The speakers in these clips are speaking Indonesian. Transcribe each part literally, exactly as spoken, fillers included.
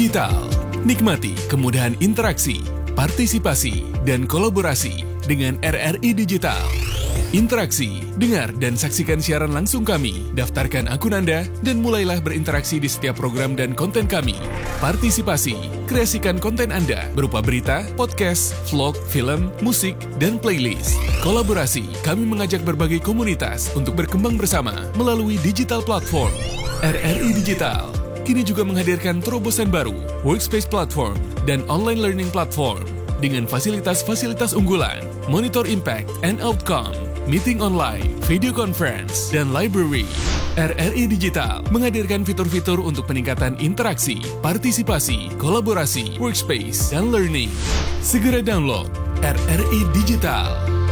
Digital. Nikmati kemudahan interaksi, partisipasi, dan kolaborasi dengan R R I Digital. Interaksi, dengar dan saksikan siaran langsung kami, daftarkan akun Anda, dan mulailah berinteraksi di setiap program dan konten kami. Partisipasi, kreasikan konten Anda berupa berita, podcast, vlog, film, musik, dan playlist. Kolaborasi, kami mengajak berbagai komunitas untuk berkembang bersama melalui digital platform. R R I Digital kini juga menghadirkan terobosan baru, workspace platform, dan online learning platform dengan fasilitas-fasilitas unggulan, monitor impact and outcome, meeting online, video conference, dan library. R R I Digital menghadirkan fitur-fitur untuk peningkatan interaksi, partisipasi, kolaborasi, workspace, dan learning. Segera download R R I Digital.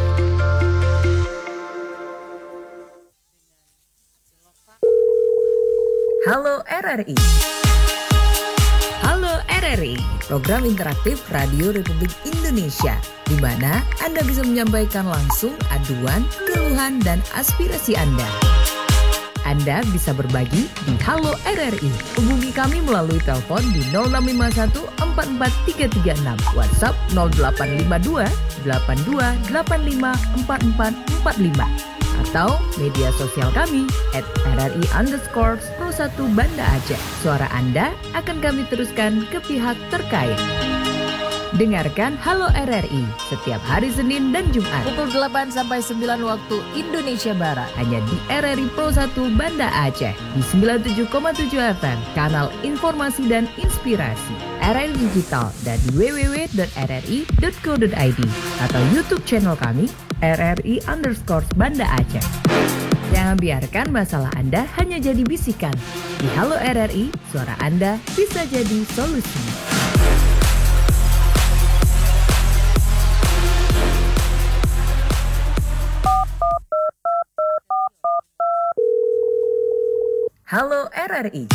Halo R R I. Halo R R I, program interaktif Radio Republik Indonesia, di mana Anda bisa menyampaikan langsung aduan, keluhan, dan aspirasi Anda. Anda bisa berbagi di Halo R R I. Hubungi kami melalui telepon di nol enam lima satu empat empat tiga tiga enam, WhatsApp nol delapan lima dua delapan dua delapan lima empat empat empat lima, atau media sosial kami at R R I underscore pro satu Banda Aceh. Suara Anda akan kami teruskan ke pihak terkait. Dengarkan Halo R R I setiap hari Senin dan Jumat pukul delapan sampai sembilan waktu Indonesia Barat, hanya di R R I Pro satu Banda Aceh di sembilan puluh tujuh koma tujuh F M, kanal informasi dan inspirasi R R I Digital, dan di w w w dot r r i dot co dot i d atau YouTube channel kami R R I underscore Banda Aceh. Jangan biarkan masalah Anda hanya jadi bisikan. Di Halo R R I, suara Anda bisa jadi solusi. Halo R R I.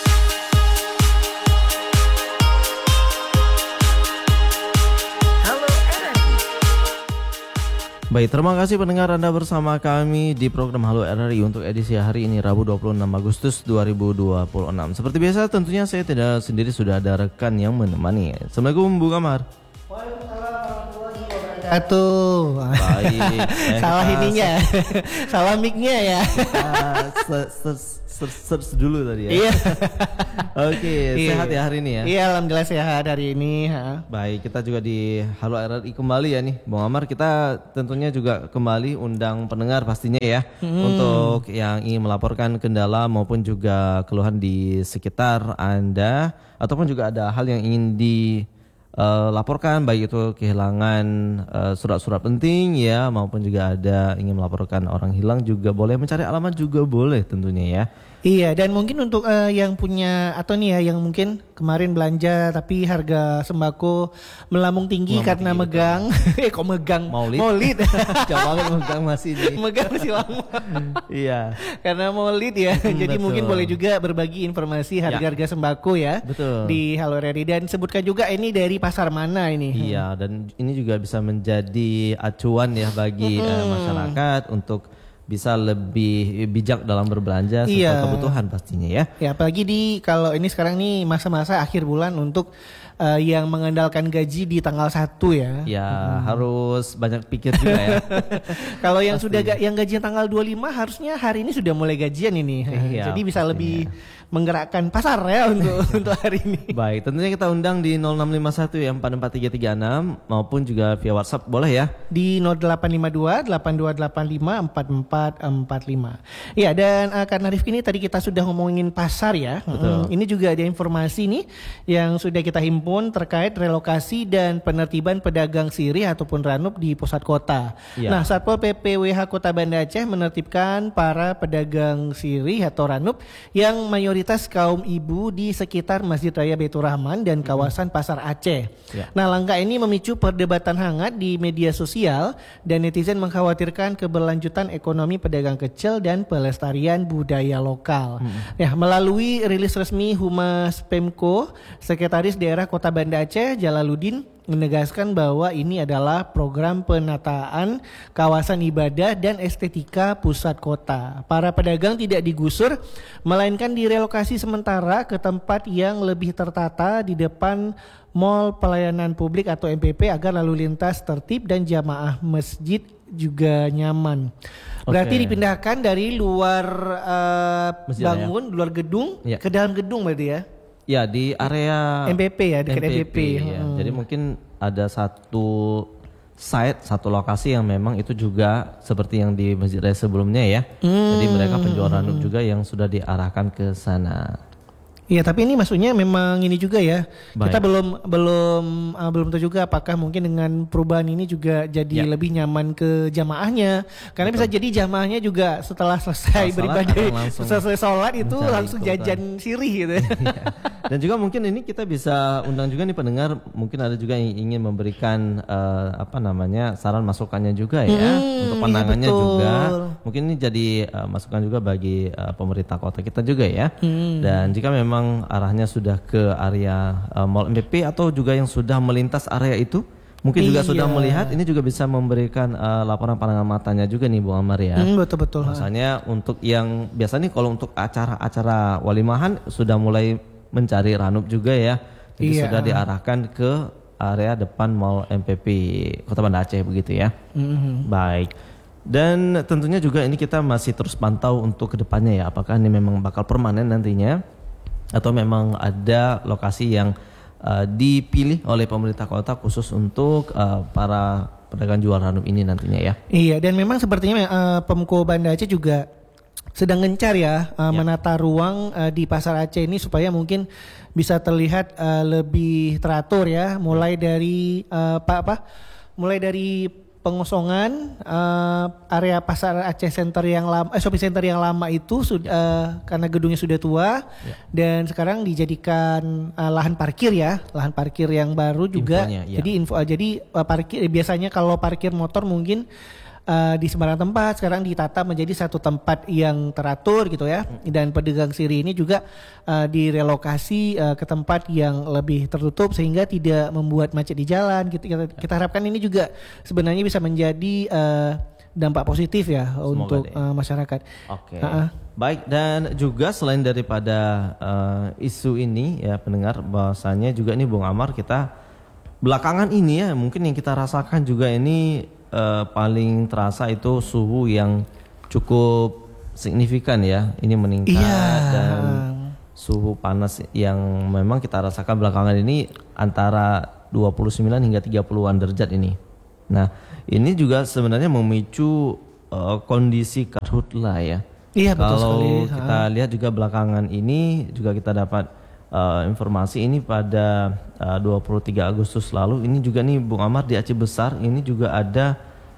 Baik, terima kasih pendengar Anda bersama kami di program Halo R R I untuk edisi hari ini Rabu dua puluh enam Agustus dua ribu dua puluh enam. Seperti biasa tentunya saya tidak sendiri, sudah ada rekan yang menemani. Assalamualaikum Bu Kamar. Waalaikumsalam warahmatullahi wabarakatuh. Baik. Eh, Salah ininya, salah mic-nya ya. Search dulu tadi ya. Iya. Oke, sehat ya hari ini ya? Iya, alhamdulillah sehat hari ini. Ha. Baik, kita juga di Halo R R I kembali ya nih, Bang Amar. Kita tentunya juga kembali undang pendengar pastinya ya, hmm. untuk yang ingin melaporkan kendala maupun juga keluhan di sekitar Anda, ataupun juga ada hal yang ingin dilaporkan, uh, baik itu kehilangan uh, surat-surat penting ya, maupun juga ada ingin melaporkan orang hilang juga boleh, mencari alamat juga boleh tentunya ya. Iya, dan mungkin untuk uh, yang punya atau nih ya yang mungkin kemarin belanja tapi harga sembako melambung tinggi melambung karena tinggi, megang eh kok megang Maulid, Maulid. Coba megang masih nih. Megang masih lama. Iya. Karena Maulid ya. Hmm, jadi betul. Mungkin boleh juga berbagi informasi harga-harga ya. Sembako ya. Betul. Di Halo R R I, dan sebutkan juga ini dari pasar mana ini. Iya, dan ini juga bisa menjadi acuan ya bagi hmm. uh, masyarakat untuk bisa lebih bijak dalam berbelanja sesuai iya. kebutuhan pastinya ya. Ya, apalagi di kalau ini sekarang nih masa-masa akhir bulan untuk uh, yang mengandalkan gaji di tanggal satu ya. Ya, hmm. harus banyak pikir juga ya. Kalau yang Pasti. sudah ga, yang gajian tanggal dua puluh lima harusnya hari ini sudah mulai gajian ini. Iya, jadi bisa pastinya. Lebih menggerakkan pasar ya untuk untuk hari ini. Baik, tentunya kita undang di nol enam lima satu ya empat empat tiga tiga enam maupun juga via WhatsApp boleh ya. Di nol delapan lima dua delapan dua delapan lima empat empat empat lima. Iya, dan uh, karena Rifki ini tadi kita sudah ngomongin pasar ya. Betul. Hmm, ini juga ada informasi nih yang sudah kita himpun terkait relokasi dan penertiban pedagang sirih ataupun ranub di pusat kota. Ya. Nah, Satpol P P W H Kota Banda Aceh menertibkan para pedagang sirih atau ranub yang mayoritas kaum ibu di sekitar Masjid Raya Baitur Rahman dan kawasan Pasar Aceh. Ya. Nah, langkah ini memicu perdebatan hangat di media sosial dan netizen mengkhawatirkan keberlanjutan ekonomi pedagang kecil dan pelestarian budaya lokal. Hmm. Ya, melalui rilis resmi Humas Pemko, Sekretaris Daerah Kota Banda Aceh Jalaluddin menegaskan bahwa ini adalah program penataan kawasan ibadah dan estetika pusat kota. Para pedagang tidak digusur, melainkan direlokasi sementara ke tempat yang lebih tertata di depan Mall Pelayanan Publik atau M P P agar lalu lintas tertib dan jamaah masjid juga nyaman. Berarti okay. dipindahkan dari luar uh, bangun, ya? luar gedung ya. ke dalam gedung berarti ya? Ya, di area M P P ya, dekat M P P. M P P ya. hmm. Jadi mungkin ada satu site, satu lokasi yang memang itu juga seperti yang di Masjid Raya sebelumnya ya. Hmm. Jadi mereka penjual ranum juga yang sudah diarahkan ke sana. Iya, tapi ini maksudnya memang ini juga ya. Baik. Kita belum belum uh, belum tahu juga apakah mungkin dengan perubahan ini juga jadi ya. lebih nyaman ke jamaahnya. Karena Betul. bisa jadi jamaahnya juga setelah selesai beribadah, selesai sholat itu langsung jajan sirih gitu. Dan juga mungkin ini kita bisa undang juga nih pendengar, mungkin ada juga yang ingin memberikan uh, apa namanya saran masukannya juga ya hmm, untuk pandangannya ya juga. Mungkin ini jadi uh, masukan juga bagi uh, pemerintah kota kita juga ya. Hmm. Dan jika memang memang arahnya sudah ke area uh, Mall M P P atau juga yang sudah melintas area itu mungkin juga iya. sudah melihat, ini juga bisa memberikan uh, laporan pandangan matanya juga nih Bu Amar ya. Hmm, betul-betul. Misalnya untuk yang biasa nih kalau untuk acara-acara walimahan sudah mulai mencari ranum juga ya. Jadi iya. sudah diarahkan ke area depan Mall M P P Kota Banda Aceh begitu ya. Mm-hmm. Baik. Dan tentunya juga ini kita masih terus pantau untuk kedepannya ya, apakah ini memang bakal permanen nantinya atau memang ada lokasi yang uh, dipilih oleh pemerintah kota khusus untuk uh, para pedagang jual ranum ini nantinya ya. Iya, dan memang sepertinya uh, Pemko Banda Aceh juga sedang gencar ya, uh, ya. menata ruang uh, di Pasar Aceh ini supaya mungkin bisa terlihat uh, lebih teratur ya, mulai dari uh, apa apa, mulai dari pengosongan uh, area Pasar Aceh Center yang lama, eh, shopping center yang lama itu sudah ya. uh, karena gedungnya sudah tua ya. dan sekarang dijadikan uh, lahan parkir ya, lahan parkir yang baru juga. Infonya, ya. Jadi info, uh, jadi uh, parkir biasanya kalau parkir motor mungkin Uh, di sembarang tempat, sekarang ditata menjadi satu tempat yang teratur gitu ya. Dan pedagang sirih ini juga uh, direlokasi uh, ke tempat yang lebih tertutup sehingga tidak membuat macet di jalan gitu. Kita, kita harapkan ini juga sebenarnya bisa menjadi uh, dampak positif ya. Semoga untuk uh, masyarakat. Oke. Okay. Uh-uh. Baik, dan juga selain daripada uh, isu ini ya pendengar, bahwasanya juga ini Bung Amar, kita belakangan ini ya mungkin yang kita rasakan juga ini Uh, paling terasa itu suhu yang cukup signifikan ya, ini meningkat yeah. dan suhu panas yang memang kita rasakan belakangan ini antara dua puluh sembilan hingga tiga puluhan derajat ini. Nah ini juga sebenarnya memicu uh, kondisi karhutlah ya. Iya betul Kalau sekali. kita ha. lihat juga belakangan ini juga kita dapat Uh, informasi ini pada uh, dua puluh tiga Agustus lalu, ini juga nih Bung Amar di Aceh Besar ini juga ada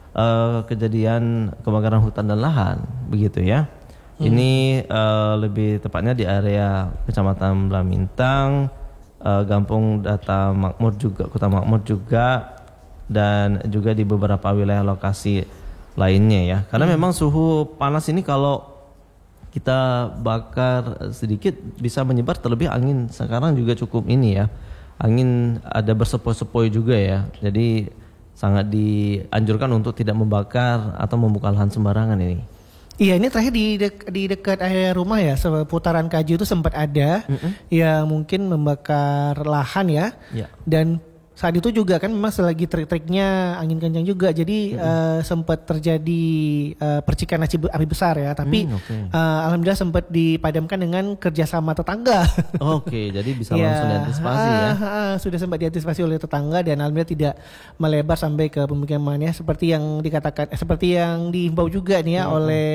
uh, kejadian kebakaran hutan dan lahan begitu ya. Hmm. Ini uh, lebih tepatnya di area Kecamatan Blamintang, uh, Gampung Data Makmur juga, Kota Makmur juga, dan juga di beberapa wilayah lokasi lainnya ya. Karena hmm. memang suhu panas ini kalau kita bakar sedikit bisa menyebar, terlebih angin sekarang juga cukup ini ya. Angin ada bersepoi-sepoi juga ya. Jadi sangat dianjurkan untuk tidak membakar atau membuka lahan sembarangan ini. Iya, ini terakhir di dek, di dekat area rumah ya, seputaran Kaju itu sempat ada mm-hmm. yang mungkin membakar lahan ya. Yeah. Dan saat itu juga kan memang selagi trik-triknya angin kencang juga, jadi mm-hmm. uh, sempat terjadi uh, percikan api besar ya, tapi mm, okay. uh, alhamdulillah sempat dipadamkan dengan kerjasama tetangga. Oke, okay, jadi bisa langsung ya, diantisipasi ya. Uh, uh, sudah sempat diantisipasi oleh tetangga dan alhamdulillah tidak melebar sampai ke pemukiman ya, seperti yang dikatakan, eh, seperti yang dihimbau juga nih ya mm-hmm. oleh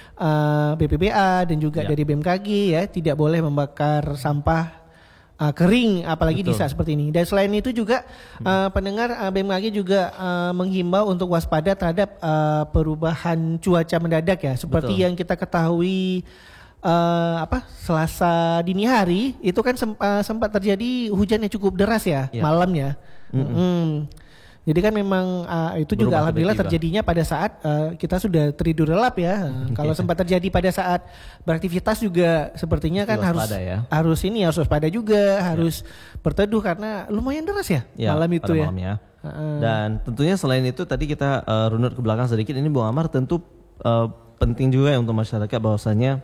uh, B P B A dan juga yeah. dari B M K G ya, tidak boleh membakar sampah Uh, kering apalagi Betul. di saat seperti ini. Dan selain itu juga uh, pendengar uh, B M K G juga uh, menghimbau untuk waspada terhadap uh, perubahan cuaca mendadak ya, seperti Betul. yang kita ketahui uh, apa Selasa dini hari itu kan sem- uh, sempat terjadi hujan yang cukup deras ya, ya. malamnya. Mm-hmm. Mm-hmm. Jadi kan memang uh, itu juga Berubah alhamdulillah tiba-tiba. terjadinya pada saat uh, kita sudah tidur lelap ya. Uh, kalau sempat terjadi pada saat beraktivitas juga sepertinya kan harus Waspada ya. harus ini harus waspada juga, harus berteduh karena lumayan deras ya, Ya, malam itu pada ya. malamnya. Dan tentunya selain itu tadi kita uh, runut ke belakang sedikit, ini Bung Amar tentu uh, penting juga ya untuk masyarakat bahwasanya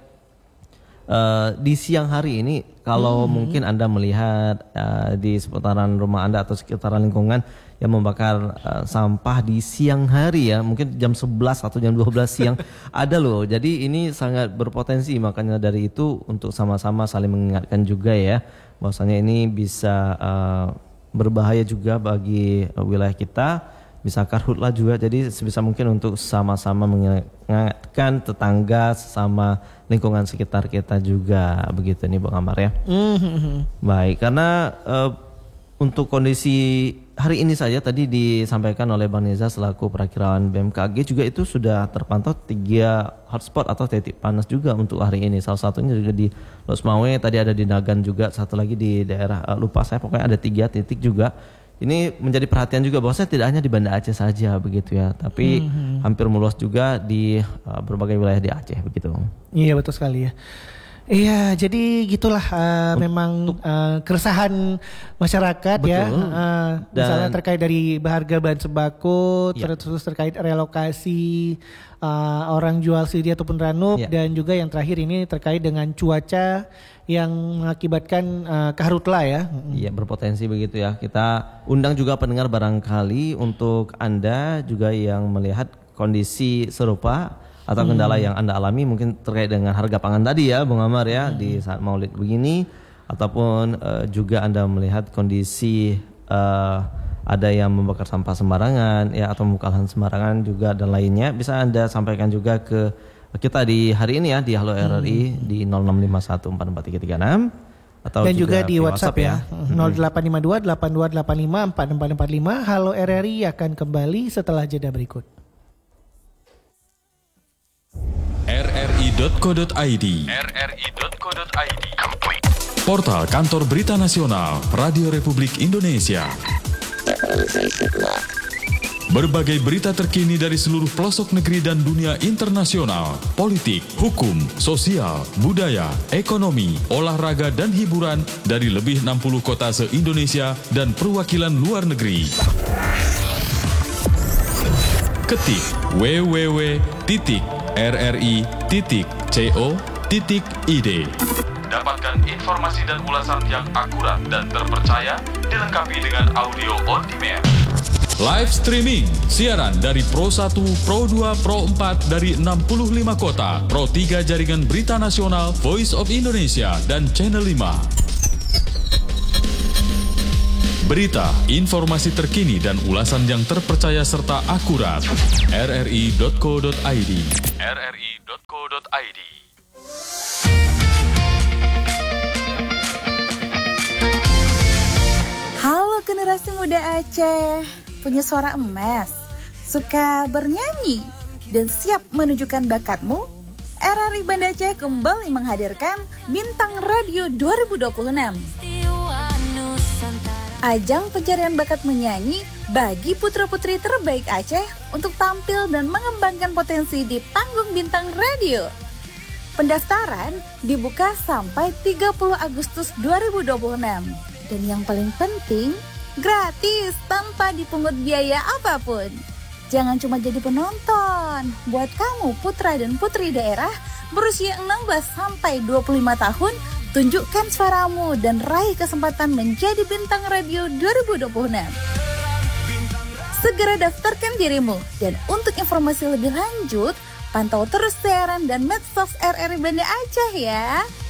uh, di siang hari ini kalau hmm. mungkin Anda melihat uh, di seputaran rumah Anda atau sekitaran lingkungan yang membakar uh, sampah di siang hari ya, mungkin jam sebelas atau jam dua belas siang ada loh. Jadi ini sangat berpotensi, makanya dari itu untuk sama-sama saling mengingatkan juga ya bahwasanya ini bisa uh, berbahaya juga bagi uh, wilayah kita, bisa karhutlah juga. Jadi sebisa mungkin untuk sama-sama mengingatkan tetangga, sama lingkungan sekitar kita juga, begitu nih Bang Amar ya. Mm-hmm. Baik, karena uh, untuk kondisi hari ini saja tadi disampaikan oleh Bang Neza selaku perakiraan B M K G juga itu sudah terpantau tiga hotspot atau titik panas juga untuk hari ini. Salah satunya juga di Losmawe, tadi ada di Nagan juga, satu lagi di daerah uh, lupa saya, pokoknya ada tiga titik juga. Ini menjadi perhatian juga bahwa saya tidak hanya di Banda Aceh saja begitu ya, tapi mm-hmm. hampir meluas juga di uh, berbagai wilayah di Aceh begitu. Iya betul sekali ya. Iya, jadi gitulah uh, memang uh, keresahan masyarakat. Betul. Ya, uh, misalnya terkait dari harga bahan sembako, ya. terus terkait relokasi uh, orang jual sendiri ataupun ranub, ya. Dan juga yang terakhir ini terkait dengan cuaca yang mengakibatkan uh, karhutlah ya. Iya, berpotensi begitu ya. Kita undang juga pendengar barangkali untuk Anda juga yang melihat kondisi serupa atau kendala hmm. yang Anda alami mungkin terkait dengan harga pangan tadi ya Bung Amar ya, hmm. di saat Maulid begini, ataupun uh, juga Anda melihat kondisi uh, ada yang membakar sampah sembarangan ya, atau membuka lahan sembarangan juga dan lainnya, bisa Anda sampaikan juga ke kita di hari ini ya di Halo R R I hmm. di nol enam lima satu empat empat tiga tiga enam atau dan juga, juga di WhatsApp, WhatsApp ya, ya. nol delapan lima dua delapan dua delapan lima empat empat empat lima. Halo R R I akan kembali setelah jeda berikut. R R I dot co dot I D R R I dot co dot I D Portal Kantor Berita Nasional Radio Republik Indonesia. Berbagai berita terkini dari seluruh pelosok negeri dan dunia internasional, politik, hukum, sosial, budaya, ekonomi, olahraga dan hiburan dari lebih enam puluh kota se-Indonesia dan perwakilan luar negeri. Ketik w w w titik r r i titik co titik i d. Dapatkan informasi dan ulasan yang akurat dan terpercaya dilengkapi dengan audio on demand. Live streaming, siaran dari Pro satu, Pro dua, Pro empat dari enam puluh lima kota, Pro tiga Jaringan Berita Nasional, Voice of Indonesia, dan Channel lima. Berita, informasi terkini dan ulasan yang terpercaya serta akurat. r r i dot co dot i d r r i dot co dot i d. Halo generasi muda Aceh, punya suara emas, suka bernyanyi, dan siap menunjukkan bakatmu? R R I Banda Aceh kembali menghadirkan Bintang Radio dua ribu dua puluh enam. Ajang pencarian bakat menyanyi bagi putra-putri terbaik Aceh untuk tampil dan mengembangkan potensi di panggung Bintang Radio. Pendaftaran dibuka sampai tiga puluh Agustus dua ribu dua puluh enam. Dan yang paling penting, gratis tanpa dipungut biaya apapun. Jangan cuma jadi penonton. Buat kamu putra dan putri daerah berusia enam belas sampai dua puluh lima tahun, tunjukkan suaramu dan raih kesempatan menjadi Bintang Radio dua ribu dua puluh enam. Segera daftarkan dirimu. Dan untuk informasi lebih lanjut, pantau terus siaran dan medsos R R I Banda Aceh ya.